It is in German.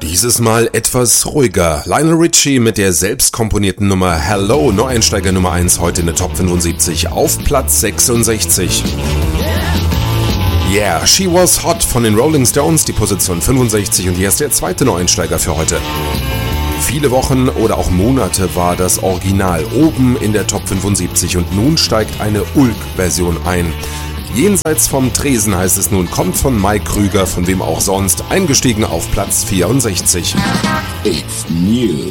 Dieses Mal etwas ruhiger. Lionel Richie mit der selbst komponierten Nummer Hello, Neueinsteiger Nummer 1, heute in der Top 75 auf Platz 66. Yeah, She Was Hot von den Rolling Stones, die Position 65 und hier ist der zweite Neueinsteiger für heute. Viele Wochen oder auch Monate war das Original oben in der Top 75 und nun steigt eine Ulk-Version ein. Jenseits vom Tresen heißt es nun, kommt von Mike Krüger, von wem auch sonst, eingestiegen auf Platz 64. It's new.